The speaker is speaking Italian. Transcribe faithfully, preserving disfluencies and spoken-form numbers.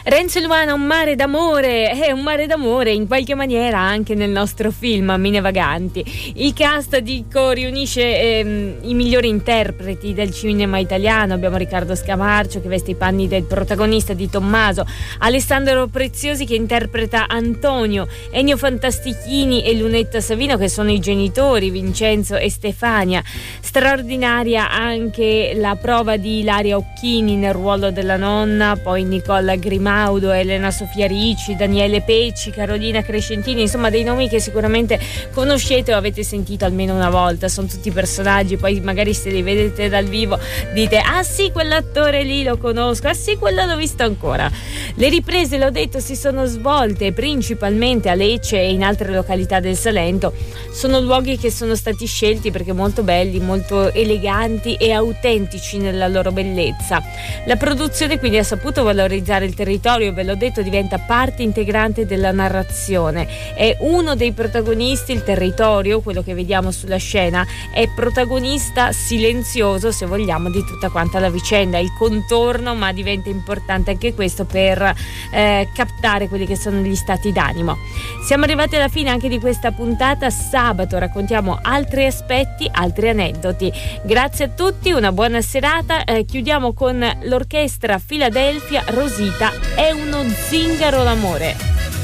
Renzo Luana, un mare d'amore, è un mare d'amore in qualche maniera anche nel nostro film Mine Vaganti. Il cast dico riunisce ehm, i migliori interpreti del cinema italiano. Abbiamo Riccardo Scamarcio che veste i panni del protagonista di Tommaso, Alessandro Preziosi che interpreta Antonio, Ennio Fantastichini e Lunetta Savino che sono i genitori, Vincenzo e Stefania. Straordinaria anche la prova di Ilaria Occhini nel ruolo della nonna, poi Nicola Grimaudo, Elena Sofia Ricci, Daniele Pecci, Carolina Crescentini, insomma dei nomi che sicuramente conoscete o avete sentito almeno una volta. Sono tutti personaggi, poi magari se li vedete dal vivo dite ah sì, quell'attore lì lo conosco, ah sì, quello l'ho visto ancora. Le riprese, l'ho detto, si sono svolte principalmente a Lecce e in altre località del Salento. Sono luoghi che sono stati scelti perché molto belli, molto eleganti e autentici nella loro bellezza. La produzione quindi ha saputo valorizzare il territorio, ve l'ho detto, diventa parte integrante della narrazione. È uno dei protagonisti, il territorio, quello che vediamo sulla scena, è protagonista silenzioso, se vogliamo, di tutta quanta la vicenda, il contorno, ma diventa importante anche questo per eh, captare quelli che sono gli stati d'animo. Siamo arrivati alla fine anche di questa puntata. Sabato raccontiamo altri aspetti, altri aneddoti. Grazie a tutti, una buona serata. Eh, chiudiamo con l'orchestra Philadelphia, Rosita è uno zingaro l'amore.